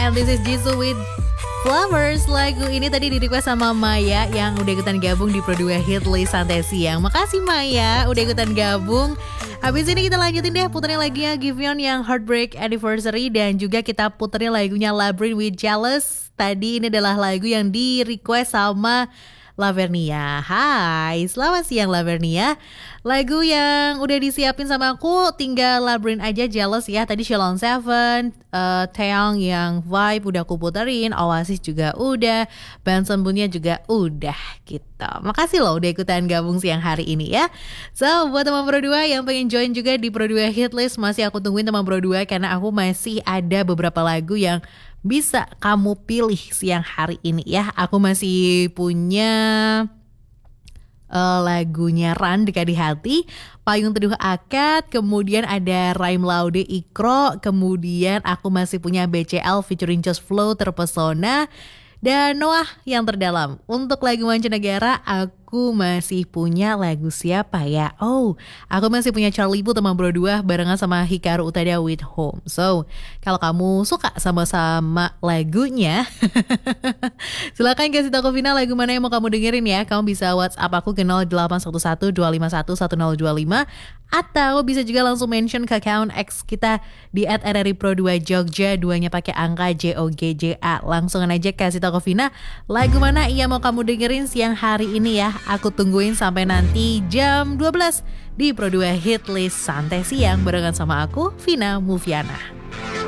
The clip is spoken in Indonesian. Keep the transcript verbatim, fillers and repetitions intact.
And this is Jisoo with Flowers. Lagu ini tadi di-request sama Maya yang udah ikutan gabung di Pro dua Hitlist Santai Siang. Makasih Maya udah ikutan gabung. Habis ini kita lanjutin deh puterin lagunya Giveon yang Heartbreak Anniversary. Dan juga kita puterin lagunya Labyrinth with Jealous. Tadi ini adalah lagu yang di-request sama Lavernia. Hai, selamat siang Lavernia. Lagu yang udah disiapin sama aku tinggal Labyrinth aja, Jealous ya. Tadi Shalon Seven, uh, Taeyong yang Vibe udah aku puterin, Oasis juga udah, Benson Bunnya juga udah gitu. Makasih loh udah ikutan gabung siang hari ini ya. So, buat teman Pro dua yang pengen join juga di Pro dua Hitlist, masih aku tungguin teman Pro dua karena aku masih ada beberapa lagu yang bisa kamu pilih siang hari ini ya. Aku masih punya uh, lagunya Run Dekat di Hati, Payung Teduh Akad, kemudian ada Raim Laude Ikro, kemudian aku masih punya B C L featuring Just Flow Terpesona, dan Noah yang Terdalam. Untuk lagu mancanegara aku masih punya lagu siapa ya? Oh, aku masih punya Charlie Puth teman Pro dua barengan sama Hikaru Utada with Home. So, kalau kamu suka sama-sama lagunya, silakan kasih tahu ke Vina lagu mana yang mau kamu dengerin ya. Kamu bisa WhatsApp aku ke nol delapan satu satu dua lima satu satu nol dua lima, atau bisa juga langsung mention ke account X kita di at r r i pro dua jogja, duanya pakai angka J O G J A. Langsung aja kasih tahu ke Vina lagu mana yang mau kamu dengerin siang hari ini ya. Aku tungguin sampai nanti jam dua belas di Pro dua Hitlist Santai Siang barengan sama aku, Vina Mufiana.